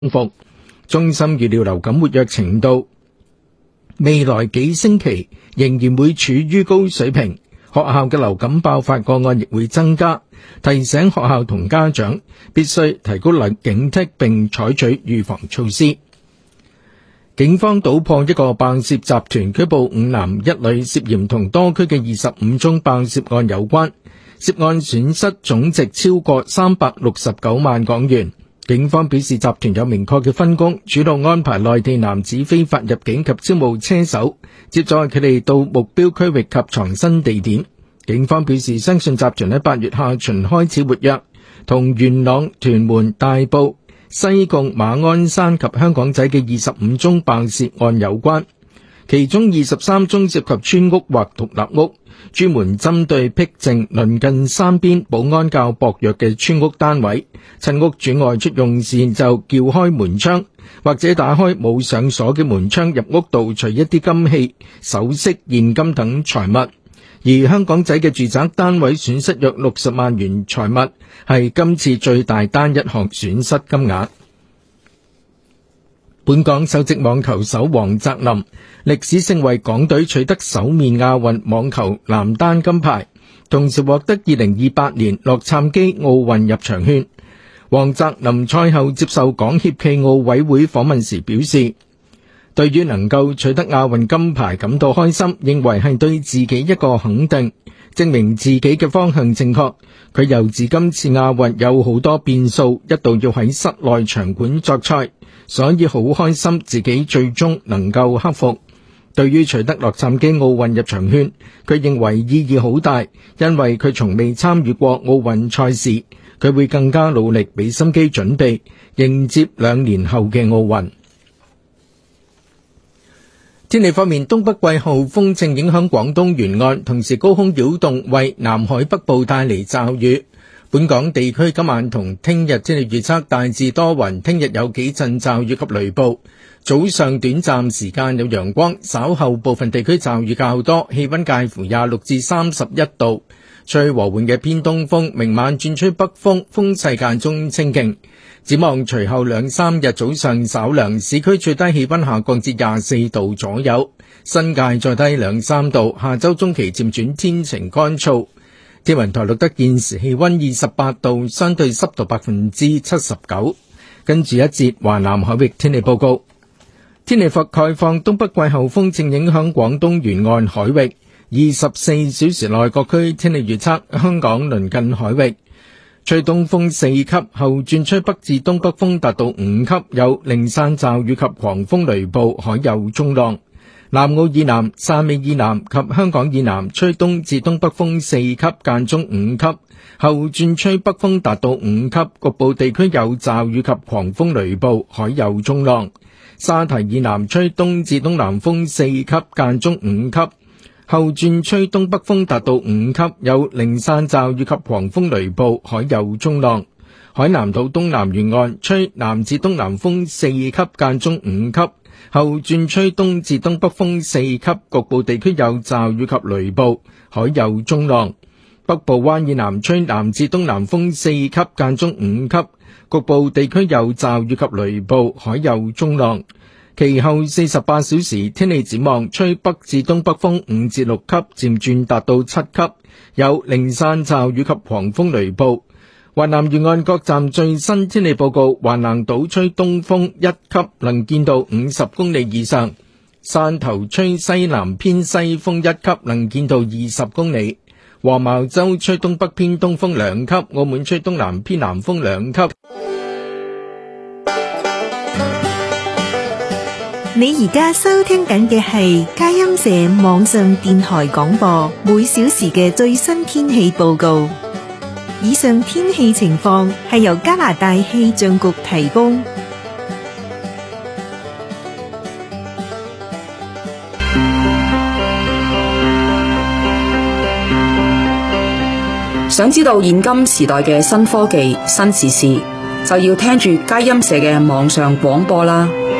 復。中心預料流感活躍程度未來幾星期仍然會處於高水平，學校嘅流感爆發個案亦會增加，提醒學校同家長必須提高警惕並採取預防措施。警方搗破一個爆竊集團，拘捕5男1女，涉嫌同多區嘅25宗爆竊案有關，涉案損失總值超過369萬港元。警方表示，集團有明確嘅分工，主動安排內地男子非法入境及招募車手，接載佢哋到目標區域及藏身地點。警方表示，相信集團喺8月下旬開始活躍，同元朗、屯門、大埔、西貢、馬鞍山及香港仔嘅25宗爆竊案有關，其中23宗涉及村屋或獨立屋，專門針對僻靜鄰近山邊、保安較薄弱嘅村屋單位，趁屋主外出用膳就撬開門窗，或者打開冇上鎖嘅門窗入屋盜取一啲金器、首飾、現金等財物。而香港仔嘅住宅單位損失約60萬元財物，係今次最大單一項損失金額。本港首席網球手黃澤林歷史性為港隊取得首面亞運網球男單金牌，同時獲得2028年洛杉磯奧運入場券。黃澤林賽後接受港協暨奧委會訪問時表示，對於能夠取得亞運金牌感到開心，認為係對自己一個肯定，證明自己嘅方向正確。佢又指今次亞運有好多變數，一度要喺室內場館作賽，所以好開心自己最終能夠克服。對於取得洛杉磯奧運入場券，佢認為意義好大，因為佢從未參與過奧運賽事，佢會更加努力俾心機準備，迎接2年後嘅奧運。天氣方面，東北季候風正影響廣東沿岸，同時高空擾動為南海北部帶嚟驟雨。本港地區今晚同聽日天氣預測大致多雲，聽日有幾陣驟雨及雷暴，早上短暫時間有陽光，稍後部分地區驟雨較多，氣溫介乎26至31度，吹和緩嘅偏東風，明晚轉吹北風，風勢間中清勁。展望隨後2-3日早上稍涼，市區最低氣溫下降至24度左右，新界再低2-3度。下周中期漸轉天晴乾燥。天文台錄得現時氣溫28度，相對濕度79%。跟住一節華南海域天氣報告。天氣概況，東北季候風正影響廣東沿岸海域。24小時內各區天氣預測，香港鄰近海域吹東風4級，後轉吹北至東北風達到5級，有零散驟雨及狂風雷暴，海有中浪。南澳以南、汕尾以南及香港以南吹東至東北風4級，間中5級，後轉吹北風達到5級，局部地區有驟雨及狂風雷暴，海有中浪。沙堤以南吹東至東南風4級，間中5級，後轉吹東北風達到5級，有零散驟雨及狂風雷暴，海有中浪。海南島東南沿岸吹南至東南風4級，間中5級，後轉吹東至東北風4級，局部地區有驟雨及雷暴，海有中浪。北部灣以南吹南至東南風4級，間中5級，局部地區有驟雨及雷暴，海有中浪。其後48小時天氣展望，吹北至東北風5至6級，漸轉達到7級，有零散驟雨及狂風雷暴。華南沿岸各站最新天氣報告，華南島吹東風1級，能見度50公里以上；汕頭吹西南偏西風1級，能見度20公里；黃茅洲吹東北偏東風2級，澳門吹東南偏南風2級。 你而家收聽緊嘅係佳音社網上電台廣播，每小時嘅最新天氣報告。以上天氣情況係由加拿大氣象局提供。 想知道現今時代嘅新科技、新時事，就要聽住佳音社嘅網上廣播啦。